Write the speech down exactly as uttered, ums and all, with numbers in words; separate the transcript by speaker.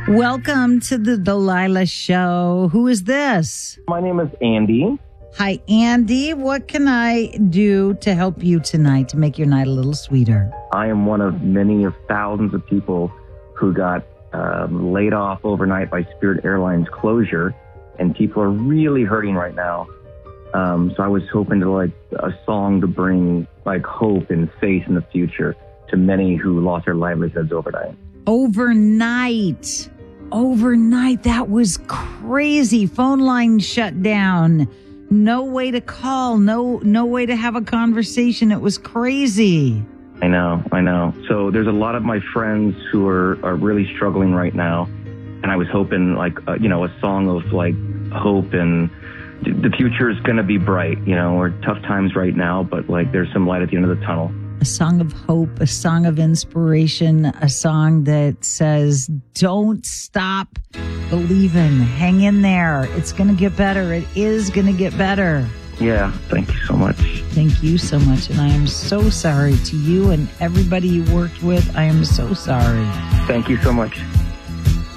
Speaker 1: Welcome to the Delilah Show. Who is this?
Speaker 2: My name is Andy.
Speaker 1: Hi, Andy. What can I do to help you tonight to make your night a little sweeter?
Speaker 2: I am one of many of thousands of people who got um, laid off overnight by Spirit Airlines closure, and people are really hurting right now. Um, so I was hoping to like a song to bring like hope and faith in the future to many who lost their livelihoods overnight.
Speaker 1: Overnight. Overnight. That was crazy. Phone lines shut down. No way to call. No, no way to have a conversation. It was crazy.
Speaker 2: I know, I know. So there's a lot of my friends who are, are really struggling right now. And I was hoping like, uh, you know, a song of like hope and the future is going to be bright. You know, we're tough times right now, but like there's some light at the end of the tunnel.
Speaker 1: A song of hope, a song of inspiration, a song that says, don't stop believing. Hang in there. It's going to get better. It is going to get better.
Speaker 2: Yeah, thank you so much.
Speaker 1: Thank you so much. And I am so sorry to you and everybody you worked with. I am so sorry.
Speaker 2: Thank you so much.